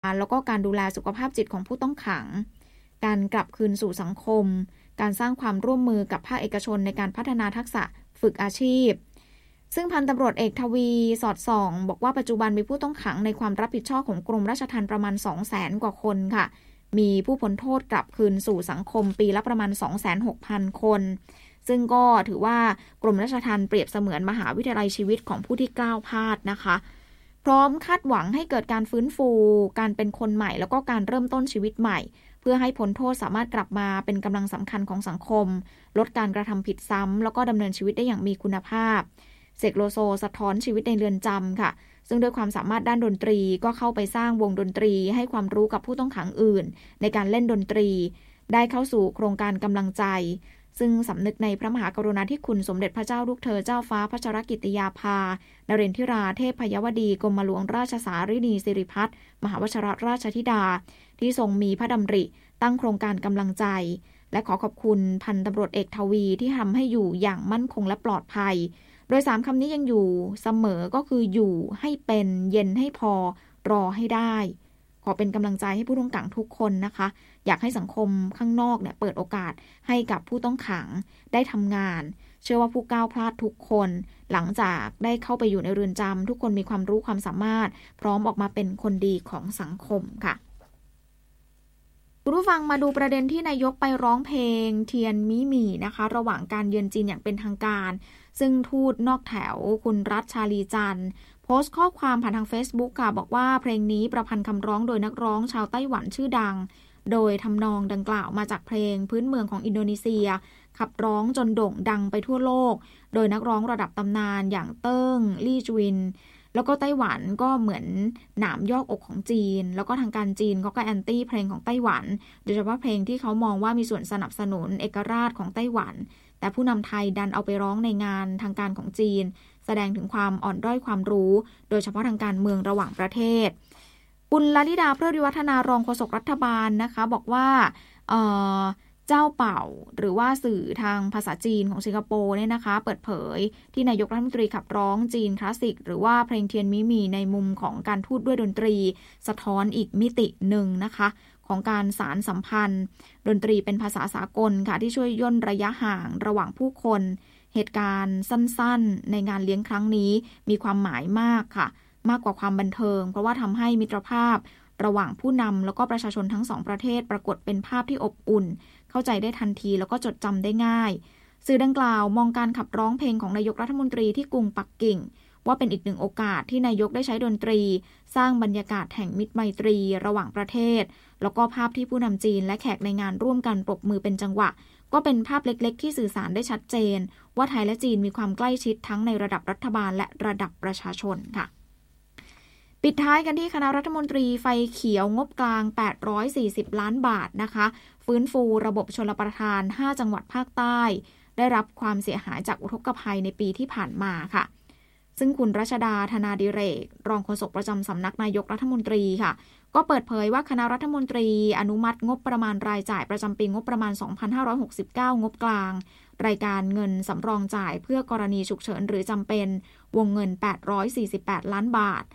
นะคะแล้วก็การดูแลสุขภาพจิตของผู้ต้องขังการกลับคืนสู่สังคมการสร้างความร่วมมือกับภาคเอกชนในการพัฒนาทักษะฝึกอาชีพซึ่งพันตำรวจเอกทวีสอดส่องบอกว่าปัจจุบันมีผู้ต้องขังในความรับผิดชอบของกรมราชทัณฑ์ประมาณ 200,000 กว่าคนค่ะมีผู้พ้นโทษกลับคืนสู่สังคมปีละประมาณ 26,000 คนซึ่งก็ถือว่ากรมราชทัณฑ์เปรียบเสมือนมหาวิทยาลัยชีวิตของผู้ที่ก้าวพลาดนะคะพร้อมคาดหวังให้เกิดการฟื้นฟูการเป็นคนใหม่แล้วก็การเริ่มต้นชีวิตใหม่เพื่อให้พ้นโทษสามารถกลับมาเป็นกำลังสำคัญของสังคมลดการกระทำผิดซ้ำแล้วก็ดำเนินชีวิตได้อย่างมีคุณภาพเสกโลโซสะท้อนชีวิตในเรือนจำค่ะซึ่งด้วยความสามารถด้านดนตรีก็เข้าไปสร้างวงดนตรีให้ความรู้กับผู้ต้องขังอื่นในการเล่นดนตรีได้เข้าสู่โครงการกำลังใจซึ่งสำนึกในพระมหากรุณาธิคุณสมเด็จพระเจ้าลูกเธอเจ้าฟ้าพัชรกิติยาภานเรนทิราเทพยวดีกรมหลวงราชสารินีสิริพัฒน์มหาวชิรราชธิดาที่ทรงมีพระดำริตั้งโครงการกำลังใจและขอขอบคุณพันตำรวจเอกทวีที่ทำให้อยู่อย่างมั่นคงและปลอดภัยโดย3คำนี้ยังอยู่เสมอก็คืออยู่ให้เป็นเย็นให้พอรอให้ได้ขอเป็นกำลังใจให้ผู้ต้องขังทุกคนนะคะอยากให้สังคมข้างนอกเนี่ยเปิดโอกาสให้กับผู้ต้องขังได้ทำงานเชื่อว่าผู้ก้าวพลาดทุกคนหลังจากได้เข้าไปอยู่ในเรือนจำทุกคนมีความรู้ความสามารถพร้อมออกมาเป็นคนดีของสังคมค่ะคุณผู้ฟังมาดูประเด็นที่นายกไปร้องเพลงเทียนมิหมี่นะคะระหว่างการเยือนจีนอย่างเป็นทางการซึ่งทูตนอกแถวคุณรัฐชาลีจันทร์โพสต์ข้อความผ่านทาง Facebook ค่ะบอกว่าเพลงนี้ประพันธ์คำร้องโดยนักร้องชาวไต้หวันชื่อดังโดยทำนองดังกล่าวมาจากเพลงพื้นเมืองของอินโดนีเซียขับร้องจนโด่งดังไปทั่วโลกโดยนักร้องระดับตำนานอย่างเติ้งลี่จวินแล้วก็ไต้หวันก็เหมือนหนามยอกอกของจีนแล้วก็ทางการจีนเขาก็แอนตี้เพลงของไต้หวันโดยเฉพาะเพลงที่เขามองว่ามีส่วนสนับสนุนเอกราชของไต้หวันแต่ผู้นำไทยดันเอาไปร้องในงานทางการของจีนแสดงถึงความอ่อนด้อยความรู้โดยเฉพาะทางการเมืองระหว่างประเทศคุณลลิดาเพลิดวิวัฒนารองโฆษกรัฐบาลนะคะบอกว่าเจ้าเป่าหรือว่าสื่อทางภาษาจีนของสิงคโปร์เนี่ยนะคะเปิดเผยที่นายกรัฐมนตรีขับร้องจีนคลาสสิกหรือว่าเพลงเทียนมิหมี่ในมุมของการทูตด้วยดนตรีสะท้อนอีกมิติหนึ่งนะคะของการสานสัมพันธ์ดนตรีเป็นภาษาสากลค่ะที่ช่วยย่นระยะห่างระหว่างผู้คนเหตุการณ์สั้นๆในงานเลี้ยงครั้งนี้มีความหมายมากค่ะมากกว่าความบันเทิงเพราะว่าทำให้มิตรภาพระหว่างผู้นำแล้วก็ประชาชนทั้งสองประเทศปรากฏเป็นภาพที่อบอุ่นเข้าใจได้ทันทีแล้วก็จดจำได้ง่ายสื่อดังกล่าวมองการขับร้องเพลงของนายกรัฐมนตรีที่กรุงปักกิ่งว่าเป็นอีกหนึ่งโอกาสที่นายกได้ใช้ดนตรีสร้างบรรยากาศแห่งมิตรไมตรีระหว่างประเทศแล้วก็ภาพที่ผู้นำจีนและแขกในงานร่วมกันปรบมือเป็นจังหวะก็เป็นภาพเล็กๆที่สื่อสารได้ชัดเจนว่าไทยและจีนมีความใกล้ชิดทั้งในระดับรัฐบาลและระดับประชาชนค่ะปิดท้ายกันที่คณะรัฐมนตรีไฟเขียวงบกลาง840ล้านบาทนะคะฟื้นฟูระบบชลประทาน5จังหวัดภาคใต้ได้รับความเสียหายจากอุทกภัยในปีที่ผ่านมาค่ะซึ่งคุณรัชดาธนาดิเรกรองโฆษกประจำสำนักนายกรัฐมนตรีค่ะก็เปิดเผยว่าคณะรัฐมนตรีอนุมัติงบประมาณรายจ่ายประจำปีงบประมาณ2569งบกลางรายการเงินสำรองจ่ายเพื่อกรณีฉุกเฉินหรือจำเป็นวงเงิน848ล้านบาท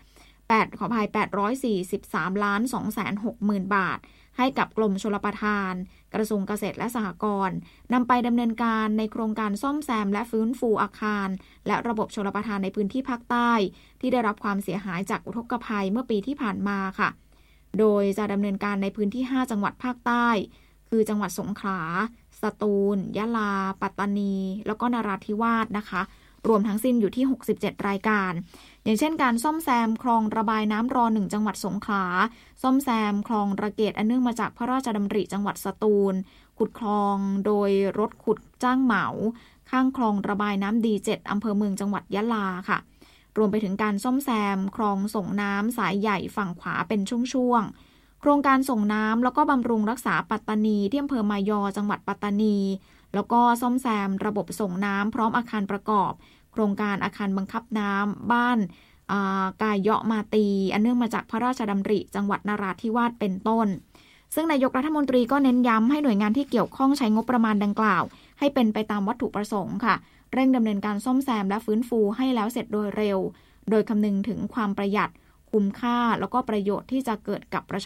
843,260,000 บาทให้กับกรมชลประทานกระทรวงเกษตรและสหกรณ์นำไปดำเนินการในโครงการซ่อมแซมและฟื้นฟูอาคารและระบบชลประทานในพื้นที่ภาคใต้ที่ได้รับความเสียหายจากอุทกภัยเมื่อปีที่ผ่านมาค่ะโดยจะดำเนินการในพื้นที่5จังหวัดภาคใต้คือจังหวัดสงขลาสตูลยะลาปัตตานีแล้วก็นราธิวาสนะคะรวมทั้งสิ้นอยู่ที่67รายการอย่างเช่นการซ่อมแซมคลองระบายน้ำร1จังหวัดสงขลาซ่อมแซมคลองระเกดอันเนื่องมาจากพระราชดำริจังหวัดสตูลขุดคลองโดยรถขุดจ้างเหมาข้างคลองระบายน้ำดี7อำเภอเมืองจังหวัดยะลาค่ะรวมไปถึงการซ่อมแซมคลองส่งน้ำสายใหญ่ฝั่งขวาเป็นช่วงๆโครงการส่งน้ำแล้วก็บำรุงรักษาปัตตานีที่อำเภอมายอจังหวัดปัตตานีแล้วก็ซ่อมแซมระบบส่งน้ำพร้อมอาคารประกอบโครงการอาคารบังคับน้ำบ้านกายเยาะมาตีอันเนื่องมาจากพระราชดำริจังหวัดนราธิวาสเป็นต้นซึ่งนายกรัฐมนตรีก็เน้นย้ำให้หน่วยงานที่เกี่ยวข้องใช้งบประมาณดังกล่าวให้เป็นไปตามวัตถุประสงค์ค่ะเร่งดำเนินการซ่อมแซมและฟื้นฟูให้แล้วเสร็จโดยเร็วโดยคำนึงถึงความประหยัดคุ้มค่าแล้วก็ประโยชน์ที่จะเกิดกับประ